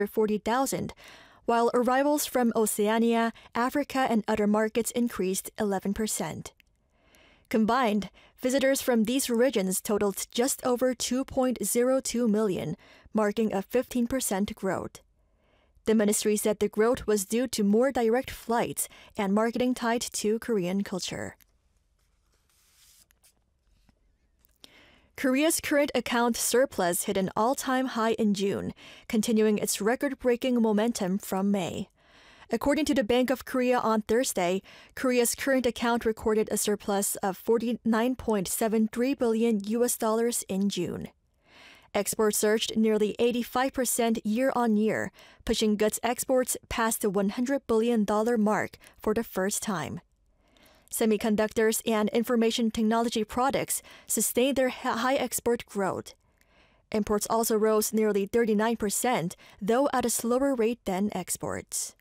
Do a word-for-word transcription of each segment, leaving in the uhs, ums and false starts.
forty thousand, while arrivals from Oceania, Africa, and other markets increased eleven percent. Combined, visitors from these regions totaled just over two point zero two million, marking a fifteen percent growth. The ministry said the growth was due to more direct flights and marketing tied to Korean culture. Korea's current account surplus hit an all-time high in June, continuing its record-breaking momentum from May. According to the Bank of Korea on Thursday, Korea's current account recorded a surplus of forty-nine point seven three billion U S dollars in June. Exports surged nearly eighty-five percent year-on-year, pushing goods exports past the one hundred billion dollars mark for the first time. Semiconductors and information technology products sustained their high export growth. Imports also rose nearly thirty-nine percent, though at a slower rate than exports.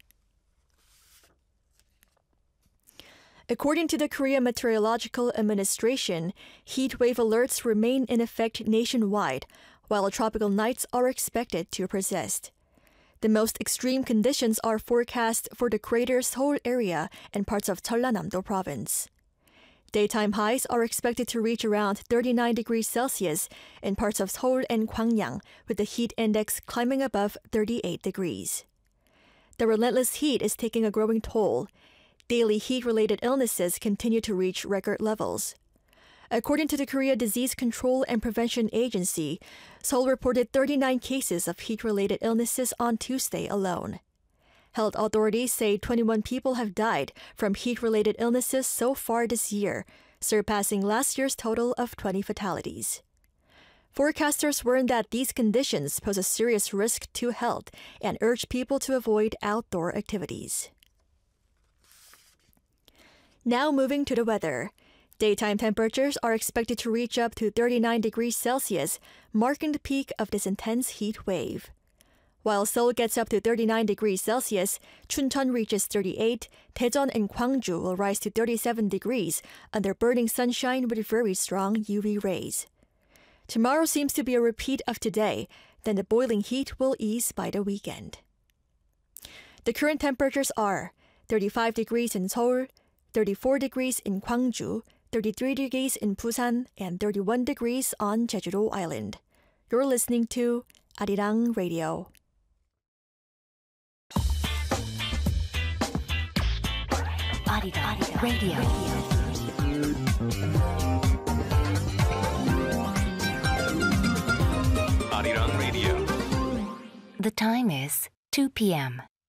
According to the Korea Meteorological Administration, heat wave alerts remain in effect nationwide, while tropical nights are expected to persist. The most extreme conditions are forecast for the greater Seoul area and parts of Jeollanam-do province. Daytime highs are expected to reach around thirty-nine degrees Celsius in parts of Seoul and Gwangyang, with the heat index climbing above thirty-eight degrees. The relentless heat is taking a growing toll. Daily heat-related illnesses continue to reach record levels. According to the Korea Disease Control and Prevention Agency, Seoul reported thirty-nine cases of heat-related illnesses on Tuesday alone. Health authorities say twenty-one people have died from heat-related illnesses so far this year, surpassing last year's total of twenty fatalities. Forecasters warn that these conditions pose a serious risk to health and urge people to avoid outdoor activities. Now moving to the weather. Daytime temperatures are expected to reach up to thirty-nine degrees Celsius, marking the peak of this intense heat wave. While Seoul gets up to thirty-nine degrees Celsius, Chuncheon reaches thirty-eight, Daejeon and Gwangju will rise to thirty-seven degrees under burning sunshine with very strong U V rays. Tomorrow seems to be a repeat of today, then the boiling heat will ease by the weekend. The current temperatures are thirty-five degrees in Seoul, thirty-four degrees in Gwangju, thirty-three degrees in Busan, and thirty-one degrees on Jeju-do Island. You're listening to Arirang Radio. Arirang Radio. Arirang Radio. The time is two p.m.